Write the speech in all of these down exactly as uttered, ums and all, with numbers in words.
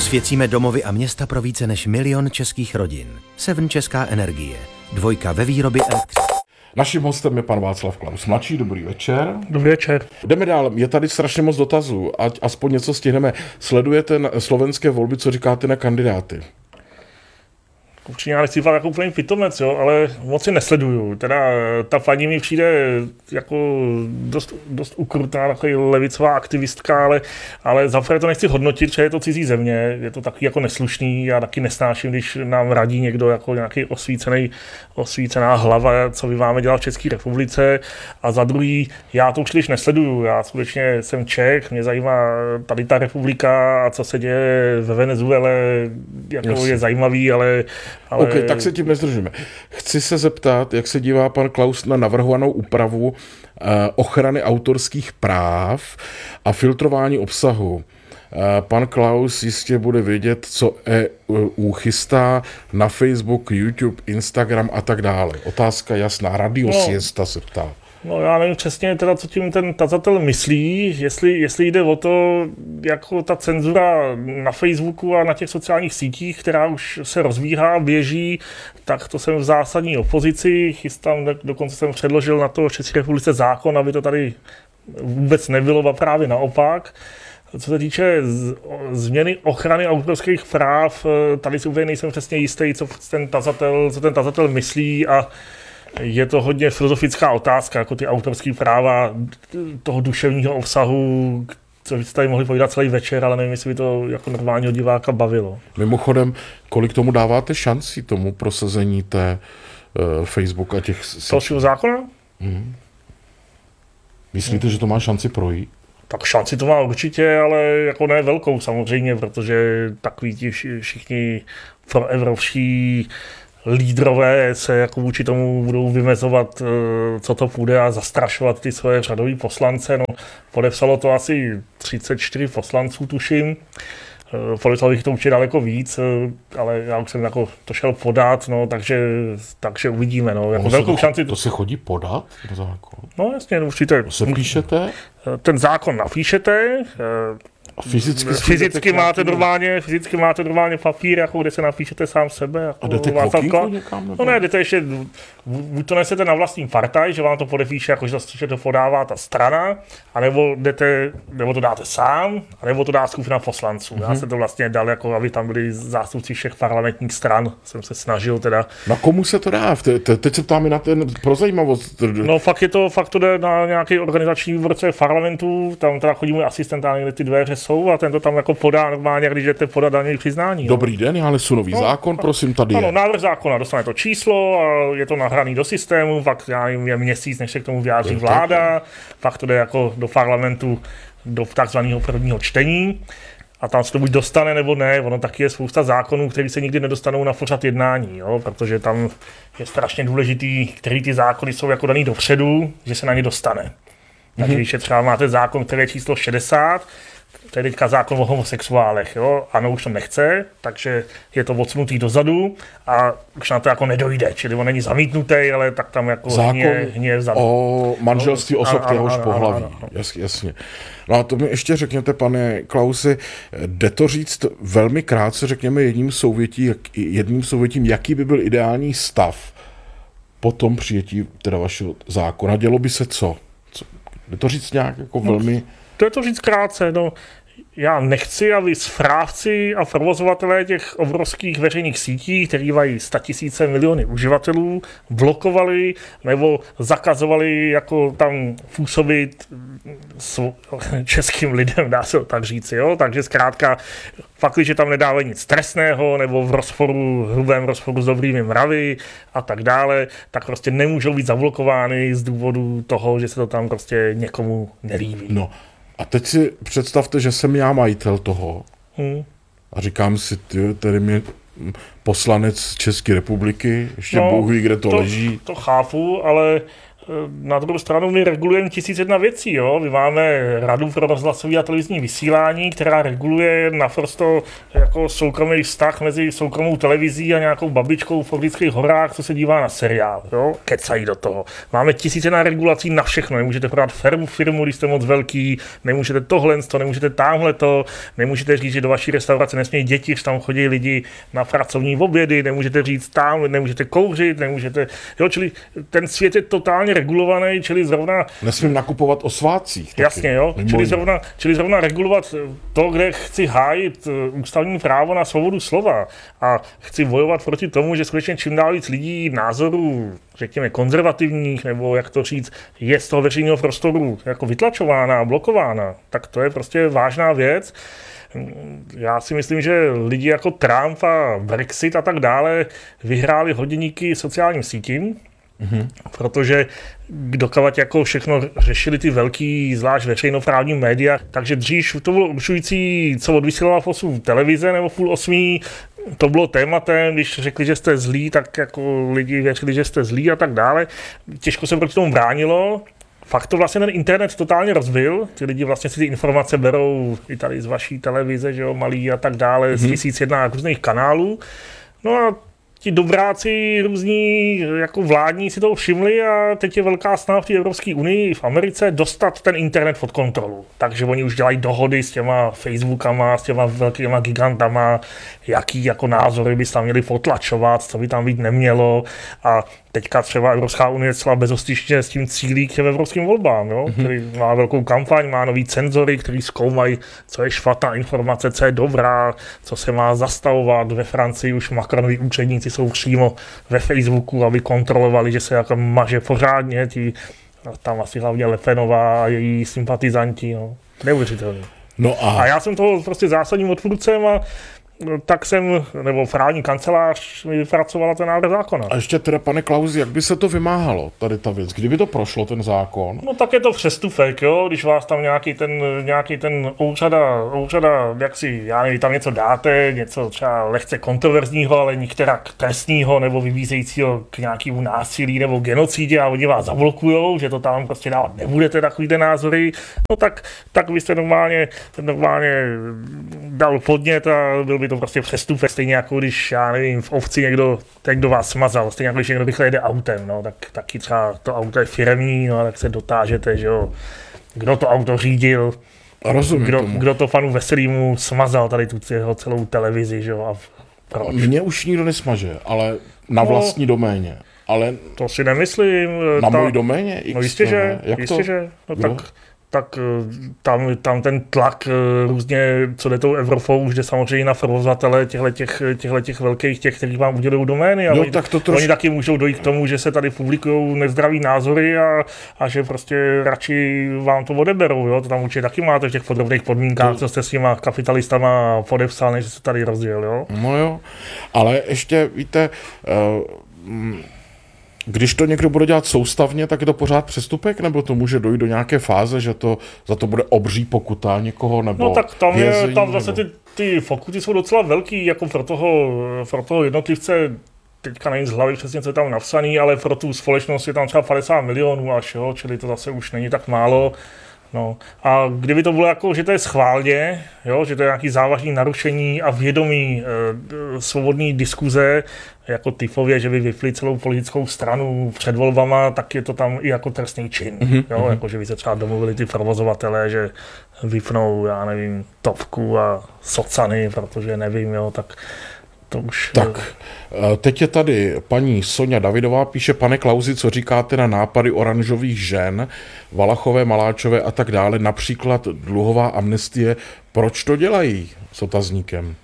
Osvěcíme domovy a města pro více než milion českých rodin. Seven Česká energie. Dvojka ve výrobě elektřiny. Naším hostem je pan Václav Klaus mladší. Dobrý večer. Dobrý večer. Jdeme dál. Je tady strašně moc dotazů. Ať aspoň něco stihneme. Sledujete slovenské volby, co říkáte na kandidáty? Určitě já nechci jako úplně pitomec, jo, ale moc si nesleduju. Teda ta paní mi přijde jako dost, dost ukrutná, takový levicová aktivistka, ale, ale zaprvé to nechci hodnotit, že je to cizí země, je to taky jako neslušný, já taky nesnáším, když nám radí někdo jako nějaký osvícený, osvícená hlava, co my máme dělat v České republice. A za druhý, já to příliš nesleduju, já skutečně jsem Čech, mě zajímá tady ta republika a co se děje ve Venezuele, jako yes. je zajímavý, ale Ale... OK, tak se tím nezdržíme. Chci se zeptat, jak se dívá pan Klaus na navrhovanou úpravu eh, ochrany autorských práv a filtrování obsahu. Eh, pan Klaus jistě bude vědět, co E U chystá na Facebook, YouTube, Instagram a tak dále. Otázka jasná. Radio no. Siesta se ptá. No já nevím přesně teda, co tím ten tazatel myslí, jestli, jestli jde o to, jako ta cenzura na Facebooku a na těch sociálních sítích, která už se rozvíhá, běží, tak to jsem v zásadní opozici, chystám, dokonce jsem předložil na to v České republice zákon, aby to tady vůbec nebylo, a právě naopak. Co se týče z, změny ochrany autorských práv, tady si úplně nejsem přesně jistý, co ten tazatel, co ten tazatel myslí a je to hodně filozofická otázka, jako ty autorské práva toho duševního obsahu, co byste tady mohli povídat celý večer, ale nevím, jestli by to jako normálního diváka bavilo. Mimochodem, kolik tomu dáváte šanci tomu prosazení té uh, Facebooku a těch... Dalšího zákona? Hmm. Myslíte, hmm. že to má šanci projít? Tak šanci to má určitě, ale jako ne velkou samozřejmě, protože takový ti všichni proevropští lídrové se jako vůči tomu budou vymezovat, co to půjde a zastrašovat ty svoje řadový poslance. No, podepsalo to asi třicet čtyři poslanců, tuším. Podepsal bych to určitě daleko víc, ale já už jsem jako to šel podat, no, takže, takže uvidíme. No, jako velkou to, šanci... to se chodí podat na zákon? No jasně, určitě. To se píšete? Ten zákon napíšete, Fyzicky, fyzicky máte normálně, fyzicky máte normálně papír, jako kde se napíšete sám sebe. Jako a jdete k okýnku někam? Nebo? No ne, jdete ještě, buď to nesete na vlastní partaj, že vám to podepíše, jako že to podává ta strana, anebo jdete, nebo to dáte sám, anebo to dá skupina poslanců. Mm-hmm. Já jsem to vlastně dal, jako aby tam byli zástupci všech parlamentních stran, jsem se snažil teda. Na komu se to dá? Te, teď se ptáme na ten pro zajímavost. No fakt je to, fakt to jde na nějaký organizační výborce parlamentu, tam teda chodí můj asistent a někde ty dveře jsou a ten to tam jako podá normálně, když jdete podat daňové přiznání. Dobrý den, já nesu nový no, zákon, prosím, tady ano, je. návrh zákona, dostane to číslo a je to nahraný do systému, pak já nevím, je měsíc, než se k tomu vyjádří vláda, pak to jde jako do parlamentu do takzvaného prvního čtení a tam se to buď dostane nebo ne, ono taky je spousta zákonů, které se nikdy nedostanou na pořad jednání, jo, protože tam je strašně důležitý, který ty zákony jsou jako daný dopředu, že se na ně dostane. Mm-hmm. Takže když je třeba máte zákon, který je číslo šedesát, to je teďka zákon o homosexuálech, jo, ano, už to nechce, takže je to odsunutý dozadu a už na to jako nedojde, čili on není zamítnutý, ale tak tam jako hně, hně vzadu. O manželství osob téhož pohlaví, ano, ano. Jas, jasně. No a to mi ještě řekněte, pane Klausi, jde to říct velmi krátce, řekněme jedním souvětí, jedním souvětím, jaký by byl ideální stav po tom přijetí teda vašeho zákona, dělo by se co? co? Jde to říct nějak jako no. velmi... To je to říct krátce, no. Já nechci, aby správci a provozovatelé těch obrovských veřejných sítí, který mají statisíce miliony uživatelů, blokovali nebo zakazovali jako tam působit českým lidem, dá se to tak říci, jo. Takže zkrátka, pak, když tam nedávají nic trestného nebo v rozporu, hrubém rozporu s dobrými mravy a tak dále, tak prostě nemůžou být zablokovány z důvodu toho, že se to tam prostě někomu nelíbí. No. A teď si představte, že jsem já majitel toho hmm. a říkám si, ty, tady mě poslanec České republiky, ještě no, Bůh ví, kde to, to leží. To chápu, ale na druhou stranu my regulujeme tisíc jedna věcí, jo. My máme Radu pro rozhlasové a televizní vysílání, která reguluje naprosto jako soukromý vztah mezi soukromou televizí a nějakou babičkou v Orlických horách, co se dívá na seriál, jo. Kecají do toho. Máme tisíc jedna regulací na všechno. Nemůžete prodat firmu, firmu, když jste moc velký, nemůžete tohle, to, nemůžete tamhle to, nemůžete říct, že do vaší restaurace nesmějí děti, že tam chodí lidi na pracovní obědy, nemůžete říct tam, nemůžete kouřit, nemůžete, jo, čili ten svět je totálně regulovaný, čili zrovna... Nesmím nakupovat o svátcích. Taky. Jasně, jo, čili zrovna, čili zrovna regulovat to, kde chci hájit ústavní právo na svobodu slova a chci bojovat proti tomu, že skutečně čím dál víc lidí názorů, řekněme, konzervativních, nebo jak to říct, je z toho veřejného prostoru jako vytlačována a blokována, tak to je prostě vážná věc. Já si myslím, že lidi jako Trump a Brexit a tak dále vyhráli hodně díky sociálním sítím, mm-hmm. protože dokovat jako všechno řešili ty velký, zvlášť veřejnoprávní média, takže dřív to bylo určující, co odvysílala v osm televize nebo půl osmí, to bylo tématem, když řekli, že jste zlí, tak jako lidi věřili, že jste zlí a tak dále. Těžko se proti tomu bránilo. Fakt to vlastně ten internet totálně rozbil, ty lidi vlastně si ty informace berou i tady z vaší televize, že jo, malý a tak dále, mm-hmm. z tisíc jedna různých kanálů. No a ti dobráci různí jako vládní si toho všimli a teď je velká snaha v té Evropské unii v Americe dostat ten internet pod kontrolu. Takže oni už dělají dohody s těma Facebookama, s těma velkýma gigantama, jaký jako názory by se tam měli potlačovat, co by tam být nemělo a teďka třeba Evropská unie celá bezostyšně s tím cílí k těm evropským volbám, jo? Mm-hmm. Který má velkou kampaň, má nový cenzory, který zkoumají, co je špatná informace, co je dobrá, co se má zastavovat. Ve Francii už Macronovi úředníci jsou přímo ve Facebooku, aby kontrolovali, že se jako maže pořádně, tí, tam asi hlavně Le Penová a její sympatizanti, no. Neuvěřitelný. No a... a já jsem toho prostě zásadním odpůrcem a tak jsem, nebo právní kancelář mi vypracovala ten návrh zákona. A ještě teda, pane Klausi, jak by se to vymáhalo, tady ta věc? Kdyby to prošlo, ten zákon? No tak je to přestupek, jo, když vás tam nějaký ten, nějaký ten úřada, úřada, jak si, já nevím, tam něco dáte, něco třeba lehce kontroverzního, ale některak trestního, nebo vybízejícího k nějakému násilí nebo genocidě a oni vás zablokujou, že to tam prostě dávat nebudete, takový ten názory, no tak, tak byste normálně, normálně dal podnět a byl by to prostě přestupek, stejně jako když, já nevím, v obci někdo, někdo vás smazal, stejně jako když někdo rychle jede autem, no, tak taky třeba to auto je firemní, no, tak se dotážete, že jo, kdo to auto řídil, kdo, kdo to panu Veselýmu smazal tady tu jeho celou televizi, že jo, a proč. Mě už nikdo nesmaže, ale na vlastní no, doméně, ale... To si nemyslím. Na ta, mojí doméně? No jistě, že, Jak jistě, to? že, no tak... tak tam, tam ten tlak různě, co jde tou Evropou, už jde samozřejmě na provozovatele těchto velkých, těch, kteří vám udělují domény. A jo, oni, tak to troš... oni taky můžou dojít k tomu, že se tady publikují nezdravý názory a, a že prostě radši vám to odeberou. Jo? To tam určitě taky máte v těch podrobných podmínkách, to... co jste s těma kapitalistama podepsal, než se tady rozděl. Jo? No jo, ale ještě víte... Uh, Když to někdo bude dělat soustavně, tak je to pořád přestupek, nebo to může dojít do nějaké fáze, že to za to bude obří pokuta někoho, nebo no tak tam, vězení, je, tam zase nebo... ty, ty pokuty jsou docela velký, jako pro toho, pro toho jednotlivce, teďka nevím z hlavy přesně, co je tam napsaný, ale pro tu společnost je tam třeba padesát milionů až, jo, čili to zase už není tak málo. No. A kdyby to bylo jako, že to je schválně, jo, že to je nějaký závažný narušení a vědomí e, svobodný diskuze, jako typově, že by vypli celou politickou stranu před volbama, tak je to tam i jako trestný čin. Mm-hmm. Jo, jako, že by se třeba domluvili ty provozovatelé, že vypnou, já nevím, topku a socany, protože nevím, jo, tak to už... Tak, teď je tady paní Sonja Davidová, píše: pane Klausi, co říkáte na nápady oranžových žen, Valachové, Maláčové a tak dále, například dluhová amnestie, proč to dělají s otazníkem?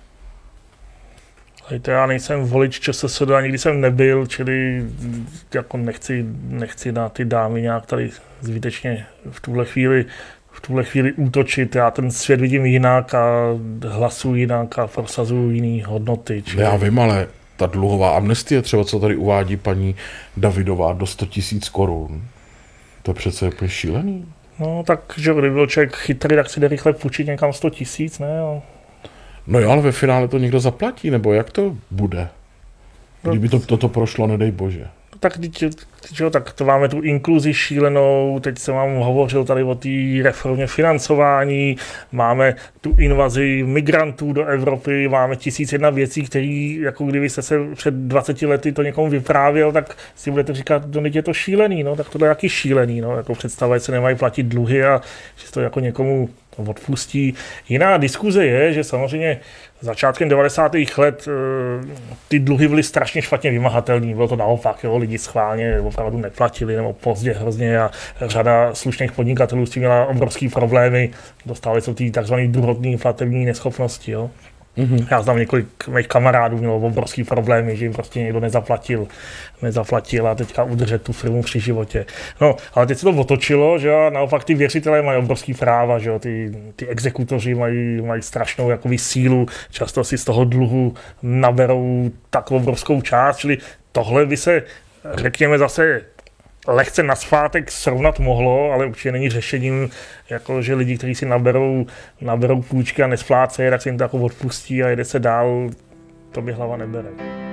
Hejte, já nejsem volič ČSSD, nikdy jsem nebyl, čili jako nechci, nechci na ty dámy nějak tady zbytečně v tuhle chvíli v tuhle chvíli útočit. Já ten svět vidím jinak a hlasuji jinak a prosazuji jiný hodnoty. Čili... Já vím, ale ta dluhová amnestie, třeba co tady uvádí paní Davidová, do sto tisíc korun, to je přece úplně šílený. No tak, že kdyby byl člověk chytrý, tak si jde rychle půjčit někam sto tisíc, ne? No. No jo, ale ve finále to někdo zaplatí, nebo jak to bude? Kdyby to, toto prošlo, nedej bože. tak, teď, že, tak to máme tu inkluzi šílenou, teď jsem vám hovořil tady o té reformě financování, máme tu invazi migrantů do Evropy, máme tisíc jedna věcí, které, jako kdybyste se před dvaceti lety to někomu vyprávěl, tak si budete říkat, no teď je to šílený, no, tak tohle je jaký šílený, no, jako představa, že se nemají platit dluhy a že to jako někomu odpustí. Jiná diskuze je, že samozřejmě začátkem devadesátých let ty dluhy byly strašně špatně vymahatelné. Bylo to naopak, jo, lidi schválně opravdu neplatili nebo pozdě hrozně a řada slušných podnikatelů s tím měla obrovský problémy. Dostávali se ty takzvané druhotné platební neschopnosti. Jo. Mm-hmm. Já znám několik mých kamarádů, mělo obrovský problémy, že jim prostě někdo nezaplatil, nezaplatil a teďka udržet tu firmu při životě. No, ale teď se to otočilo, že naopak ty věřitelé mají obrovský práva, že ty, ty exekutoři mají, mají strašnou jakoby sílu, často si z toho dluhu naberou tak obrovskou část, čili tohle by se, řekněme zase, lehce nazpátek srovnat mohlo, ale určitě není řešením, jako že lidi, kteří si naberou, naberou půjčky a nesplácejí, tak se jim to jako odpustí a jede se dál, to by hlava nebere.